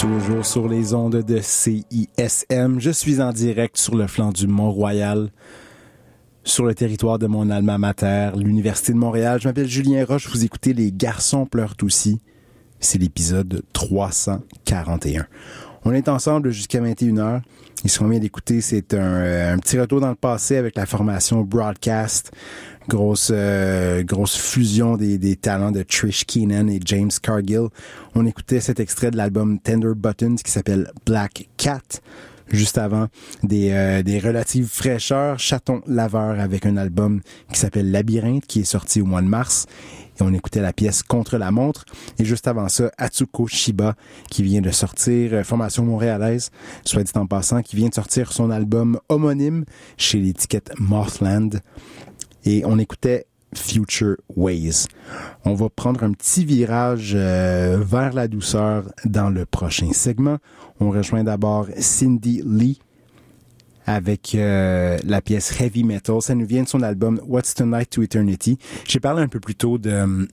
Toujours sur les ondes de CISM. Je suis en direct sur le flanc du Mont-Royal, sur le territoire de mon alma mater, l'Université de Montréal. Je m'appelle Julien Roche, vous écoutez Les Garçons pleurent aussi. C'est l'épisode 341. On est ensemble jusqu'à 21h. Et ce qu'on vient d'écouter, c'est un petit retour dans le passé avec la formation Broadcast. Grosse fusion des talents de Trish Keenan et James Cargill. On écoutait cet extrait de l'album Tender Buttons qui s'appelle Black Cat. Juste avant, des relatives fraîcheurs, Chaton Laveur avec un album qui s'appelle Labyrinthe qui est sorti au mois de mars. Et on écoutait la pièce Contre la montre. Et juste avant ça, Atsuko Shiba, qui vient de sortir, formation montréalaise, soit dit en passant, qui vient de sortir son album homonyme chez l'étiquette Mothland. Et on écoutait Future Ways. On va prendre un petit virage vers la douceur dans le prochain segment. On rejoint d'abord Cindy Lee avec la pièce Heavy Metal. Ça nous vient de son album What's Tonight to Eternity. J'ai parlé un peu plus tôt de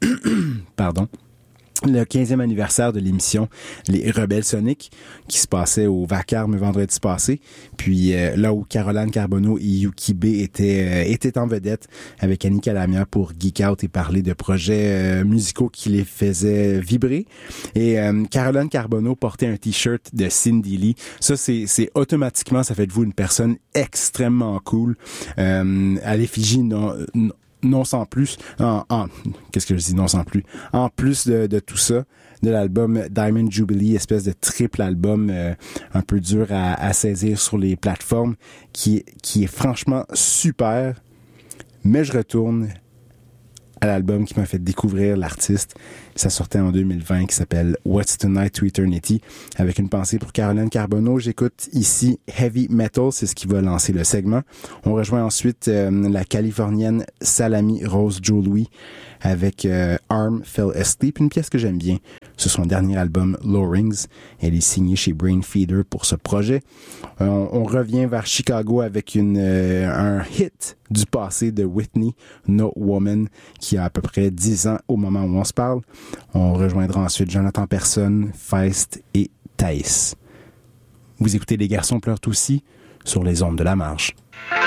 le 15e anniversaire de l'émission Les Rebelles Soniques qui se passait au Vacarme vendredi passé. Puis là où Caroline Carbonneau et Yuki B étaient en vedette avec Annie Calamia pour Geek Out et parler de projets musicaux qui les faisaient vibrer. Et Caroline Carbonneau portait un t-shirt de Cindy Lee. Ça, c'est automatiquement, ça fait de vous une personne extrêmement cool. À l'effigie, non sans plus, qu'est-ce que je dis non sans plus? En plus de tout ça, de l'album Diamond Jubilee, espèce de triple album un peu dur à saisir sur les plateformes, qui est franchement super. Mais je retourne à l'album qui m'a fait découvrir l'artiste. Ça sortait en 2020, qui s'appelle What's Tonight to Eternity, avec une pensée pour Caroline Carbonneau. J'écoute ici Heavy Metal, c'est ce qui va lancer le segment. On rejoint ensuite la Californienne Salami Rose Joe Louis avec Arm Fell Asleep, une pièce que j'aime bien sur son dernier album Low Rings. Elle est signée chez Brain Feeder pour ce projet. On revient vers Chicago avec un hit du passé de Whitney, No Woman, qui a à peu près 10 ans au moment où on se parle. On rejoindra ensuite Jonathan Persson, Feist et Thaïs. Vous écoutez Les Garçons pleurent aussi sur les ondes de la marge.